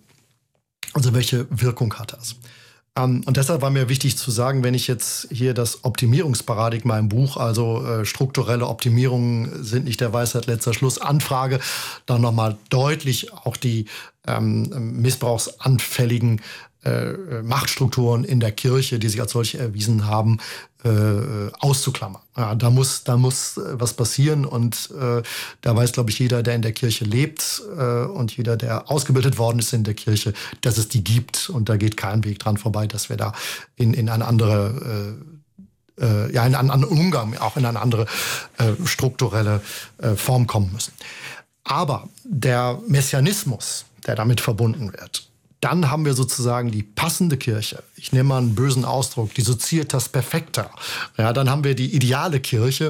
Also welche Wirkung hat das? Um, und deshalb war mir wichtig zu sagen, wenn ich jetzt hier das Optimierungsparadigma im Buch, also äh, strukturelle Optimierungen sind nicht der Weisheit letzter Schluss, anfrage, dann nochmal deutlich auch die ähm, missbrauchsanfälligen äh, Machtstrukturen in der Kirche, die sich als solche erwiesen haben, äh, auszuklammern. Ja, da muss, da muss äh, was passieren und äh, da weiß, glaube ich, jeder, der in der Kirche lebt äh, und jeder, der ausgebildet worden ist in der Kirche, dass es die gibt und da geht kein Weg dran vorbei, dass wir da in, in eine andere äh, äh, ja, in einen anderen Umgang, auch in eine andere äh, strukturelle äh, Form kommen müssen. Aber der Messianismus, der damit verbunden wird, dann haben wir sozusagen die passende Kirche. Ich nehme mal einen bösen Ausdruck, die Societas Perfecta. Ja, dann haben wir die ideale Kirche,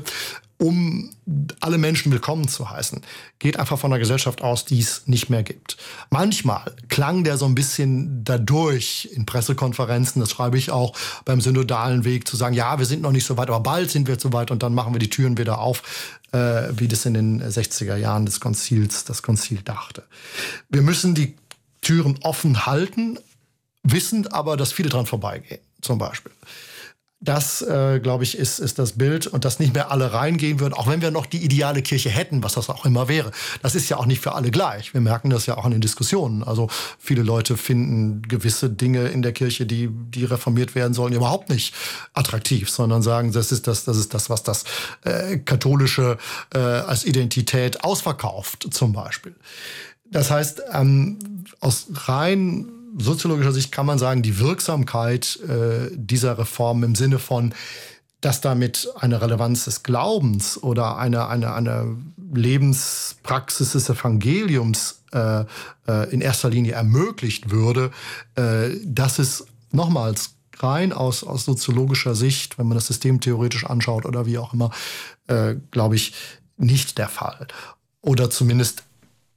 um alle Menschen willkommen zu heißen. Geht einfach von einer Gesellschaft aus, die es nicht mehr gibt. Manchmal klang der so ein bisschen dadurch in Pressekonferenzen, das schreibe ich auch beim synodalen Weg, zu sagen, ja, wir sind noch nicht so weit, aber bald sind wir so weit und dann machen wir die Türen wieder auf, äh, wie das in den sechziger Jahren des Konzils, das Konzil dachte. Wir müssen die Türen offen halten, wissend aber, dass viele dran vorbeigehen, zum Beispiel. Das, äh, glaube ich, ist, ist das Bild und dass nicht mehr alle reingehen würden, auch wenn wir noch die ideale Kirche hätten, was das auch immer wäre. Das ist ja auch nicht für alle gleich. Wir merken das ja auch in den Diskussionen. Also viele Leute finden gewisse Dinge in der Kirche, die, die reformiert werden sollen, überhaupt nicht attraktiv, sondern sagen, das ist das, das, ist das was das äh, Katholische äh, als Identität ausverkauft, zum Beispiel. Das heißt, ähm, aus rein soziologischer Sicht kann man sagen, die Wirksamkeit äh, dieser Reform im Sinne von, dass damit eine Relevanz des Glaubens oder eine, eine, eine Lebenspraxis des Evangeliums äh, äh, in erster Linie ermöglicht würde, äh, das ist nochmals rein aus, aus soziologischer Sicht, wenn man das System theoretisch anschaut oder wie auch immer, äh, glaube ich, nicht der Fall. Oder zumindest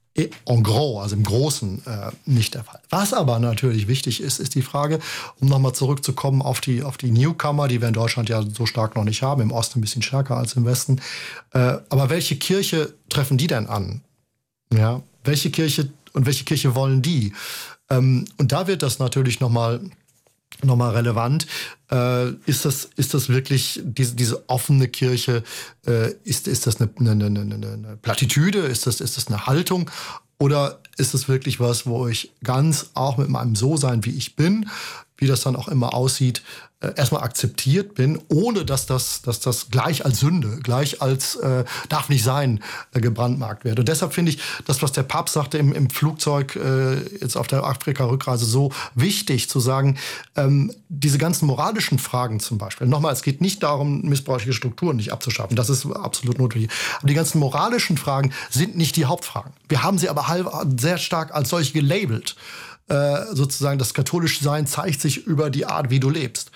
en gros, also im Großen, äh, nicht der Fall. Was aber natürlich wichtig ist, ist die Frage, um nochmal zurückzukommen auf die, auf die Newcomer, die wir in Deutschland ja so stark noch nicht haben, im Osten ein bisschen stärker als im Westen. Äh, aber welche Kirche treffen die denn an? Ja, welche Kirche und welche Kirche wollen die? Ähm, und da wird das natürlich nochmal nochmal relevant. Äh, ist das, ist das wirklich diese, diese offene Kirche, äh, ist, ist das eine, eine, eine, eine Plattitüde, ist das, ist das eine Haltung oder ist das wirklich was, wo ich ganz auch mit meinem So-Sein, wie ich bin, wie das dann auch immer aussieht, äh, erstmal akzeptiert bin, ohne dass das, dass das gleich als Sünde, gleich als äh, darf nicht sein, äh, gebrandmarkt wird. Und deshalb finde ich das, was der Papst sagte im, im Flugzeug äh, jetzt auf der Afrika-Rückreise, so wichtig zu sagen, ähm, diese ganzen moralischen Fragen zum Beispiel, nochmal, es geht nicht darum, missbräuchliche Strukturen nicht abzuschaffen, das ist absolut notwendig. Aber die ganzen moralischen Fragen sind nicht die Hauptfragen. Wir haben sie aber halb, sehr stark als solche gelabelt. Äh, sozusagen das katholische Sein zeigt sich über die Art, wie du lebst.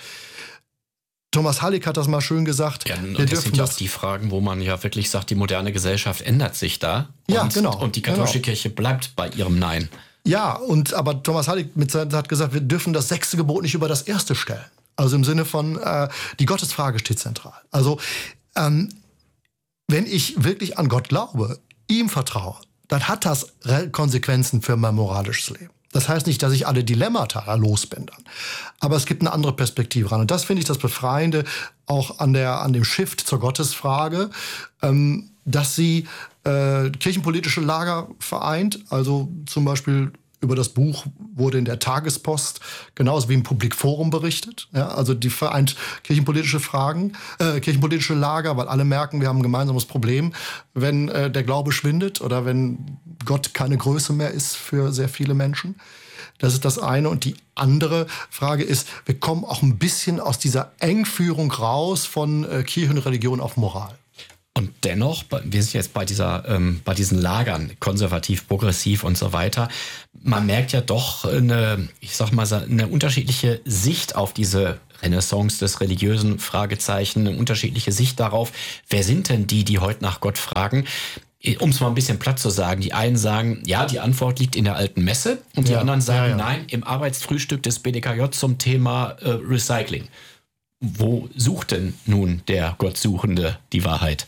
Thomas Halleck hat das mal schön gesagt. Ja, und wir das sind ja auch die Fragen, wo man ja wirklich sagt, die moderne Gesellschaft ändert sich da. Ja, und, genau. Und die katholische genau. Kirche bleibt bei ihrem Nein. Ja, und aber Thomas Halleck mit, hat gesagt, wir dürfen das sechste Gebot nicht über das erste stellen. Also im Sinne von, äh, die Gottesfrage steht zentral. Also ähm, wenn ich wirklich an Gott glaube, ihm vertraue, dann hat das Konsequenzen für mein moralisches Leben. Das heißt nicht, dass ich alle Dilemmata los bin dann. Aber es gibt eine andere Perspektive ran. Und das finde ich das Befreiende auch an, der, an dem Shift zur Gottesfrage, ähm, dass sie äh, kirchenpolitische Lager vereint. Also zum Beispiel über das Buch wurde in der Tagespost genauso wie im Publikforum berichtet. Ja, also die vereint kirchenpolitische Fragen, äh, kirchenpolitische Lager, weil alle merken, wir haben ein gemeinsames Problem, wenn äh, der Glaube schwindet oder wenn Gott keine Größe mehr ist für sehr viele Menschen. Das ist das eine. Und die andere Frage ist, wir kommen auch ein bisschen aus dieser Engführung raus von äh, Kirche und Religion auf Moral. Und dennoch, wir sind jetzt bei dieser, ähm, bei diesen Lagern, konservativ, progressiv und so weiter. Man merkt ja doch eine, ich sag mal, eine unterschiedliche Sicht auf diese Renaissance des religiösen Fragezeichen, eine unterschiedliche Sicht darauf. Wer sind denn die, die heute nach Gott fragen? Um es mal ein bisschen platt zu sagen, die einen sagen, ja, die Antwort liegt in der alten Messe. Und die ja, anderen sagen, ja, ja. nein, im Arbeitsfrühstück des B D K J zum Thema äh, Recycling. Wo sucht denn nun der Gottsuchende die Wahrheit?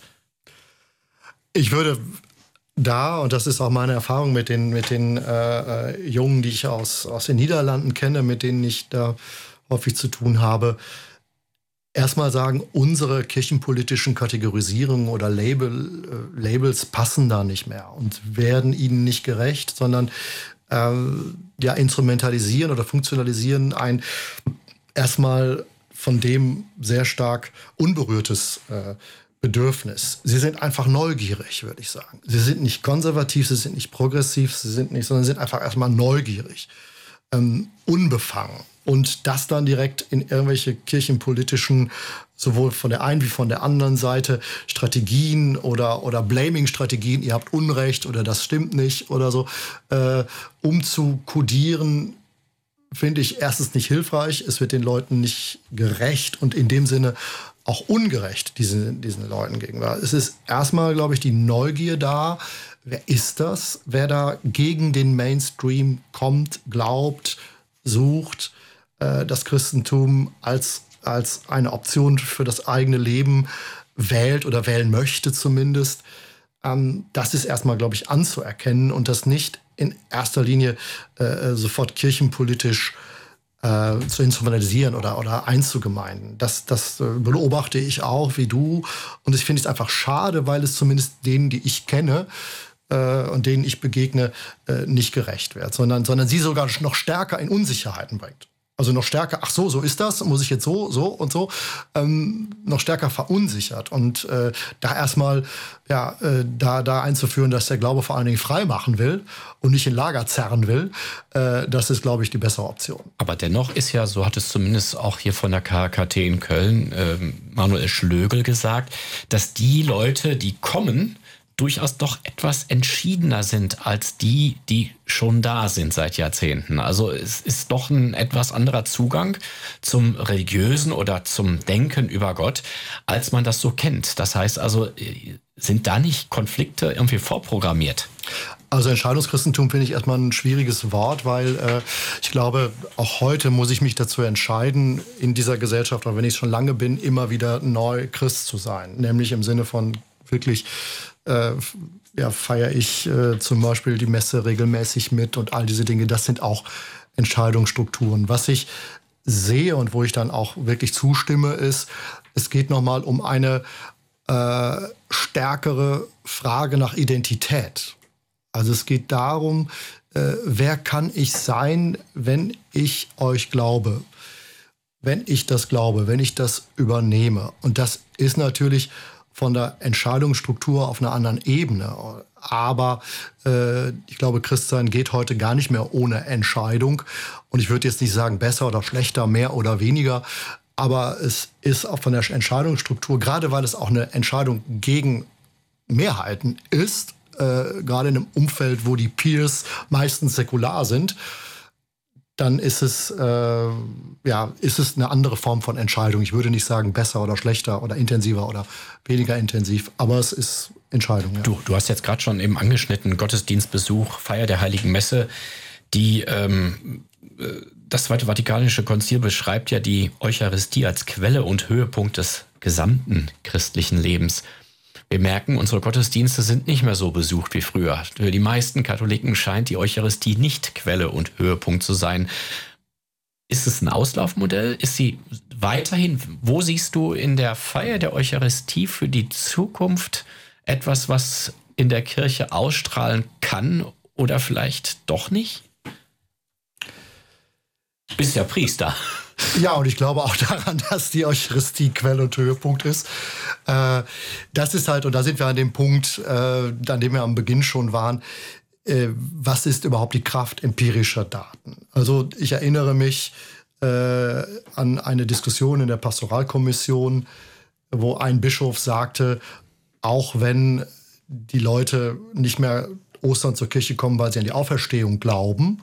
Ich würde da, und das ist auch meine Erfahrung mit den, mit den äh, Jungen, die ich aus, aus den Niederlanden kenne, mit denen ich da häufig zu tun habe, erstmal sagen, unsere kirchenpolitischen Kategorisierungen oder Label, äh, Labels passen da nicht mehr und werden ihnen nicht gerecht, sondern äh, ja, instrumentalisieren oder funktionalisieren ein erstmal von dem sehr stark unberührtes äh, Bedürfnis. Sie sind einfach neugierig, würde ich sagen. Sie sind nicht konservativ, sie sind nicht progressiv, sie sind nicht, sondern sie sind einfach erstmal neugierig, ähm, unbefangen. Und das dann direkt in irgendwelche kirchenpolitischen, sowohl von der einen wie von der anderen Seite, Strategien oder, oder Blaming-Strategien, ihr habt Unrecht oder das stimmt nicht oder so, äh, umzukodieren, finde ich erstens nicht hilfreich. Es wird den Leuten nicht gerecht und in dem Sinne auch ungerecht diesen, diesen Leuten gegenüber. Es ist erstmal, glaube ich, die Neugier da. Wer ist das? Wer da gegen den Mainstream kommt, glaubt, sucht, äh, das Christentum als, als eine Option für das eigene Leben wählt oder wählen möchte zumindest. Ähm, das ist erstmal, glaube ich, anzuerkennen und das nicht in erster Linie äh, sofort kirchenpolitisch äh, zu instrumentalisieren oder, oder einzugemeinden. Das, das äh, beobachte ich auch wie du. Und ich finde es einfach schade, weil es zumindest denen, die ich kenne äh, und denen ich begegne, äh, nicht gerecht wird, sondern, sondern sie sogar noch stärker in Unsicherheiten bringt. Also noch stärker, ach so, so ist das, muss ich jetzt so, so und so, ähm, noch stärker verunsichert. Und äh, da erstmal ja, äh, da, da einzuführen, dass der Glaube vor allen Dingen frei machen will und nicht in Lager zerren will, äh, das ist, glaube ich, die bessere Option. Aber dennoch ist ja, so hat es zumindest auch hier von der K K T in Köln äh, Manuel Schlögel gesagt, dass die Leute, die kommen, durchaus doch etwas entschiedener sind als die, die schon da sind seit Jahrzehnten. Also es ist doch ein etwas anderer Zugang zum Religiösen oder zum Denken über Gott, als man das so kennt. Das heißt also, sind da nicht Konflikte irgendwie vorprogrammiert? Also Entscheidungschristentum finde ich erstmal ein schwieriges Wort, weil äh, ich glaube, auch heute muss ich mich dazu entscheiden, in dieser Gesellschaft, auch wenn ich schon lange bin, immer wieder neu Christ zu sein. Nämlich im Sinne von wirklich Äh, ja, feiere ich äh, zum Beispiel die Messe regelmäßig mit und all diese Dinge. Das sind auch Entscheidungsstrukturen. Was ich sehe und wo ich dann auch wirklich zustimme, ist, es geht nochmal um eine äh, stärkere Frage nach Identität. Also es geht darum, äh, wer kann ich sein, wenn ich euch glaube? Wenn ich das glaube, wenn ich das übernehme. Und das ist natürlich von der Entscheidungsstruktur auf einer anderen Ebene. Aber äh, ich glaube, Christsein geht heute gar nicht mehr ohne Entscheidung. Und ich würde jetzt nicht sagen, besser oder schlechter, mehr oder weniger. Aber es ist auch von der Entscheidungsstruktur, gerade weil es auch eine Entscheidung gegen Mehrheiten ist, äh, gerade in einem Umfeld, wo die Peers meistens säkular sind, dann ist es, äh, ja, ist es eine andere Form von Entscheidung. Ich würde nicht sagen besser oder schlechter oder intensiver oder weniger intensiv, aber es ist Entscheidung. Ja. Du, du hast jetzt gerade schon eben angeschnitten, Gottesdienstbesuch, Feier der Heiligen Messe. Die, ähm, das Zweite Vatikanische Konzil beschreibt ja die Eucharistie als Quelle und Höhepunkt des gesamten christlichen Lebens. Wir merken, unsere Gottesdienste sind nicht mehr so besucht wie früher. Für die meisten Katholiken scheint die Eucharistie nicht Quelle und Höhepunkt zu sein. Ist es ein Auslaufmodell? Ist sie weiterhin, wo siehst du in der Feier der Eucharistie für die Zukunft etwas, was in der Kirche ausstrahlen kann oder vielleicht doch nicht? Bist ja Priester. Ja, und ich glaube auch daran, dass die Eucharistie Quell und Höhepunkt ist. Äh, das ist halt, und da sind wir an dem Punkt, äh, an dem wir am Beginn schon waren, äh, was ist überhaupt die Kraft empirischer Daten? Also ich erinnere mich äh, an eine Diskussion in der Pastoralkommission, wo ein Bischof sagte, auch wenn die Leute nicht mehr Ostern zur Kirche kommen, weil sie an die Auferstehung glauben,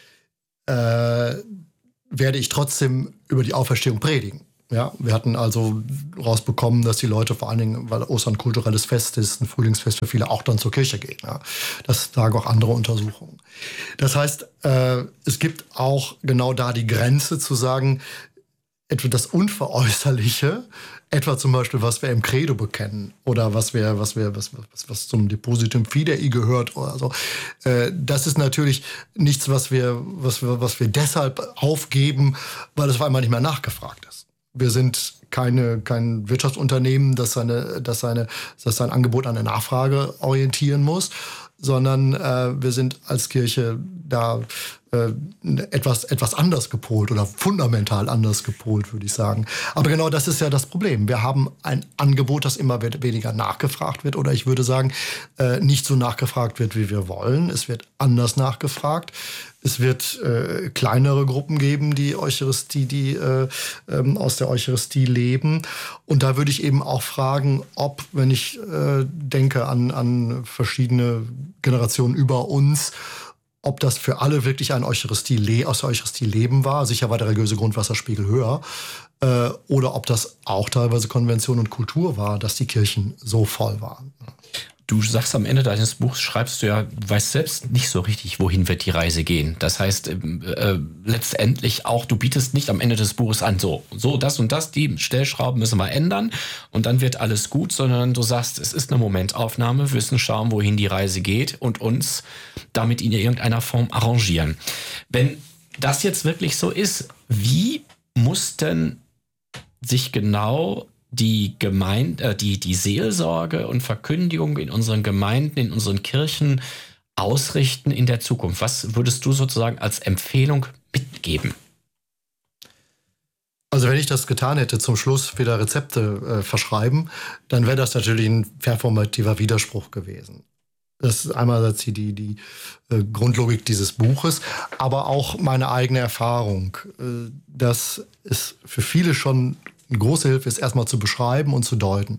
äh, werde ich trotzdem über die Auferstehung predigen. Ja, wir hatten also rausbekommen, dass die Leute vor allen Dingen, weil Ostern ein kulturelles Fest ist, ein Frühlingsfest für viele, auch dann zur Kirche gehen. Ja. Das sagen auch andere Untersuchungen. Das heißt, äh, es gibt auch genau da die Grenze zu sagen, etwa das Unveräußerliche, etwa zum Beispiel, was wir im Credo bekennen oder was wir, was wir, was, was, was zum Depositum Fidei gehört oder so. Äh, das ist natürlich nichts, was wir, was wir, was wir deshalb aufgeben, weil es auf einmal nicht mehr nachgefragt ist. Wir sind keine, kein Wirtschaftsunternehmen, das seine, das seine, das sein Angebot an der Nachfrage orientieren muss, sondern äh, wir sind als Kirche da äh, etwas, etwas anders gepolt oder fundamental anders gepolt, würde ich sagen. Aber genau das ist ja das Problem. Wir haben ein Angebot, das immer weniger nachgefragt wird oder ich würde sagen, äh, nicht so nachgefragt wird, wie wir wollen. Es wird anders nachgefragt. Es wird äh, kleinere Gruppen geben, die Eucharistie, die äh, ähm, aus der Eucharistie leben. Und da würde ich eben auch fragen, ob, wenn ich äh, denke an, an verschiedene Generationen über uns, ob das für alle wirklich ein Eucharistie aus der Eucharistie leben war. Sicher war der religiöse Grundwasserspiegel höher. Äh, oder ob das auch teilweise Konvention und Kultur war, dass die Kirchen so voll waren. Du sagst am Ende deines Buchs, schreibst du ja, du weißt selbst nicht so richtig, wohin wird die Reise gehen. Das heißt, äh, letztendlich auch, du bietest nicht am Ende des Buches an, so, so, das und das, die Stellschrauben müssen wir ändern und dann wird alles gut, sondern du sagst, es ist eine Momentaufnahme, wir müssen schauen, wohin die Reise geht und uns damit in irgendeiner Form arrangieren. Wenn das jetzt wirklich so ist, wie muss denn sich genau die Gemeinde, äh, die, die Seelsorge und Verkündigung in unseren Gemeinden, in unseren Kirchen ausrichten in der Zukunft? Was würdest du sozusagen als Empfehlung mitgeben? Also wenn ich das getan hätte, zum Schluss wieder Rezepte äh, verschreiben, dann wäre das natürlich ein performativer Widerspruch gewesen. Das ist einerseits die, die, die äh, Grundlogik dieses Buches, aber auch meine eigene Erfahrung, äh, dass es für viele schon eine große Hilfe ist, erstmal zu beschreiben und zu deuten.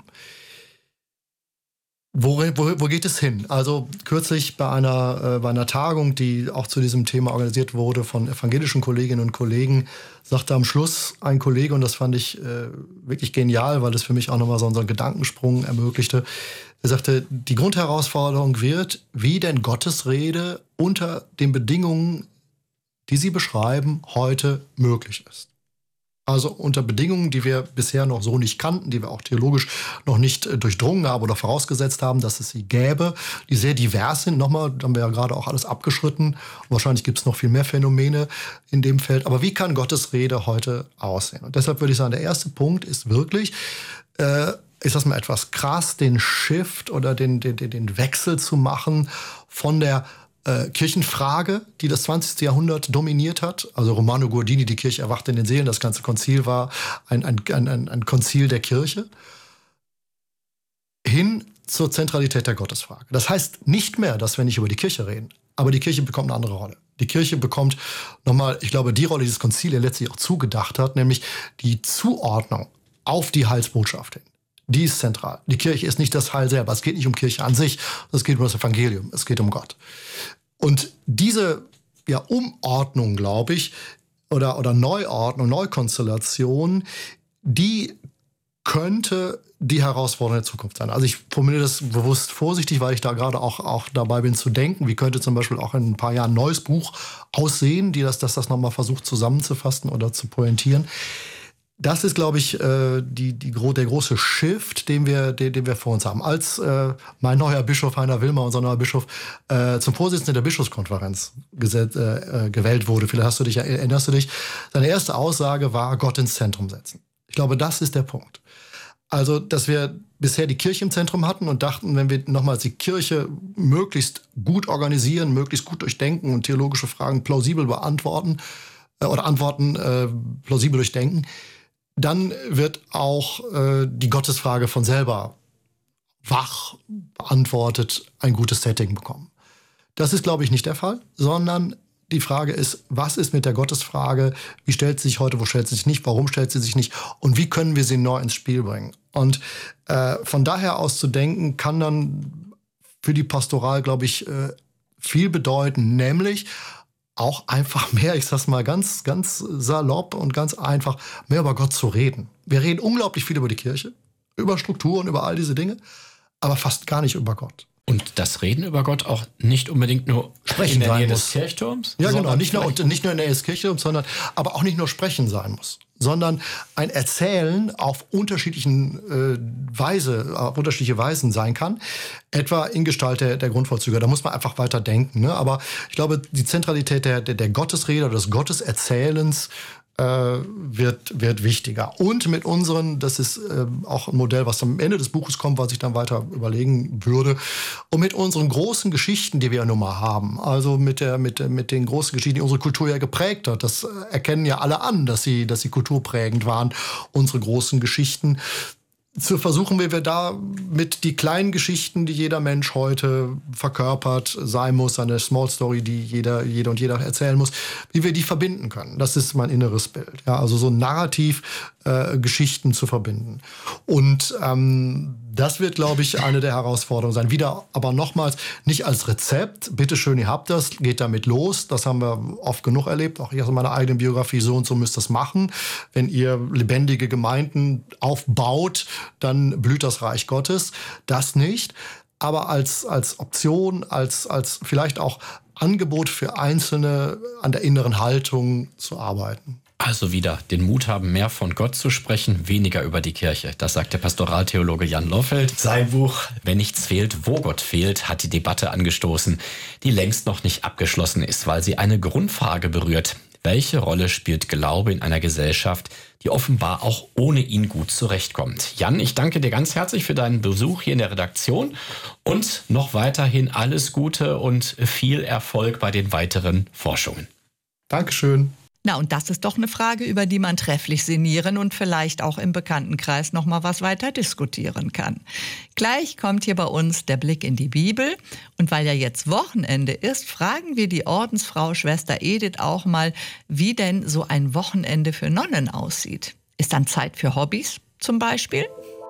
Wo, wo, wo geht es hin? Also kürzlich bei einer, äh, bei einer Tagung, die auch zu diesem Thema organisiert wurde von evangelischen Kolleginnen und Kollegen, sagte am Schluss ein Kollege, und das fand ich äh, wirklich genial, weil es für mich auch nochmal so, so einen Gedankensprung ermöglichte. Er sagte, die Grundherausforderung wird, wie denn Gottes Rede unter den Bedingungen, die Sie beschreiben, heute möglich ist. Also unter Bedingungen, die wir bisher noch so nicht kannten, die wir auch theologisch noch nicht äh, durchdrungen haben oder vorausgesetzt haben, dass es sie gäbe, die sehr divers sind. Nochmal, da haben wir ja gerade auch alles abgeschritten. Wahrscheinlich gibt es noch viel mehr Phänomene in dem Feld. Aber wie kann Gottes Rede heute aussehen? Und deshalb würde ich sagen, der erste Punkt ist wirklich, äh, ist das mal etwas krass, den Shift oder den, den, den Wechsel zu machen von der Äh, Kirchenfrage, die das zwanzigste Jahrhundert dominiert hat. Also Romano Guardini, die Kirche erwacht in den Seelen, das ganze Konzil war ein, ein, ein, ein Konzil der Kirche, hin zur Zentralität der Gottesfrage. Das heißt nicht mehr, dass wir nicht über die Kirche reden, aber die Kirche bekommt eine andere Rolle. Die Kirche bekommt nochmal, ich glaube, die Rolle, die das Konzil ja letztlich auch zugedacht hat, nämlich die Zuordnung auf die Heilsbotschaft hin. Die ist zentral. Die Kirche ist nicht das Heil selber. Es geht nicht um Kirche an sich, es geht um das Evangelium, es geht um Gott. Und diese ja, Umordnung, glaube ich, oder, oder Neuordnung, Neukonstellation, die könnte die Herausforderung der Zukunft sein. Also ich formuliere das bewusst vorsichtig, weil ich da gerade auch, auch dabei bin zu denken, wie könnte zum Beispiel auch in ein paar Jahren ein neues Buch aussehen, die das, das, das nochmal versucht zusammenzufassen oder zu pointieren. Das ist, glaube ich, äh, die, die, der große Shift, den wir, den, den wir vor uns haben. Als äh, mein neuer Bischof, Heiner Wilmer, unser neuer Bischof, äh, zum Vorsitzenden der Bischofskonferenz geset, äh, gewählt wurde, vielleicht hast du dich, erinnerst du dich, seine erste Aussage war, Gott ins Zentrum setzen. Ich glaube, das ist der Punkt. Also, dass wir bisher die Kirche im Zentrum hatten und dachten, wenn wir nochmals die Kirche möglichst gut organisieren, möglichst gut durchdenken und theologische Fragen plausibel beantworten, äh, oder Antworten äh, plausibel durchdenken, dann wird auch äh, die Gottesfrage von selber wach beantwortet, ein gutes Setting bekommen. Das ist, glaube ich, nicht der Fall, sondern die Frage ist, was ist mit der Gottesfrage? Wie stellt sie sich heute, wo stellt sie sich nicht, warum stellt sie sich nicht und wie können wir sie neu ins Spiel bringen? Und äh, von daher aus zu denken, kann dann für die Pastoral, glaube ich, äh, viel bedeuten, nämlich auch einfach mehr, ich sag's mal ganz, ganz salopp und ganz einfach, mehr über Gott zu reden. Wir reden unglaublich viel über die Kirche, über Strukturen, über all diese Dinge, aber fast gar nicht über Gott. Und das Reden über Gott auch nicht unbedingt nur sprechen in der Nähe sein des muss. Kirchturms? Ja, genau. Nicht nur, und nicht nur in der Nähe des Kirchturms, sondern aber auch nicht nur sprechen sein muss, sondern ein Erzählen auf unterschiedlichen äh, Weise, auf unterschiedliche Weisen sein kann. Etwa in Gestalt der, der Grundvollzüge. Da muss man einfach weiter denken. Ne? Aber ich glaube, die Zentralität der, der, der Gottesrede oder des Gotteserzählens äh, wird, wird wichtiger. Und mit unseren, das ist äh, auch ein Modell, was am Ende des Buches kommt, was ich dann weiter überlegen würde, und mit unseren großen Geschichten, die wir ja nun mal haben, also mit, der, mit, mit den großen Geschichten, die unsere Kultur ja geprägt hat, das erkennen ja alle an, dass sie, dass sie kulturprägend waren, unsere großen Geschichten, zu versuchen, wie wir da mit die kleinen Geschichten, die jeder Mensch heute verkörpert sein muss, eine Small Story, die jeder, jeder und jeder erzählen muss, wie wir die verbinden können. Das ist mein inneres Bild. Ja, also so narrativ äh, Geschichten zu verbinden. Und ähm, das wird, glaube ich, eine der Herausforderungen sein. Wieder aber nochmals nicht als Rezept. Bitte schön, ihr habt das, geht damit los. Das haben wir oft genug erlebt. Auch ich aus meiner eigenen Biografie, so und so müsst ihr das machen. Wenn ihr lebendige Gemeinden aufbaut, dann blüht das Reich Gottes. Das nicht. Aber als, als Option, als, als vielleicht auch Angebot für Einzelne an der inneren Haltung zu arbeiten. Also wieder den Mut haben, mehr von Gott zu sprechen, weniger über die Kirche. Das sagt der Pastoraltheologe Jan Lofeld. Sein Buch Wenn nichts fehlt, wo Gott fehlt, hat die Debatte angestoßen, die längst noch nicht abgeschlossen ist, weil sie eine Grundfrage berührt. Welche Rolle spielt Glaube in einer Gesellschaft, die offenbar auch ohne ihn gut zurechtkommt? Jan, ich danke dir ganz herzlich für deinen Besuch hier in der Redaktion und noch weiterhin alles Gute und viel Erfolg bei den weiteren Forschungen. Dankeschön. Na, und das ist doch eine Frage, über die man trefflich sinnieren und vielleicht auch im Bekanntenkreis noch mal was weiter diskutieren kann. Gleich kommt hier bei uns der Blick in die Bibel. Und weil ja jetzt Wochenende ist, fragen wir die Ordensfrau Schwester Edith auch mal, wie denn so ein Wochenende für Nonnen aussieht. Ist dann Zeit für Hobbys zum Beispiel?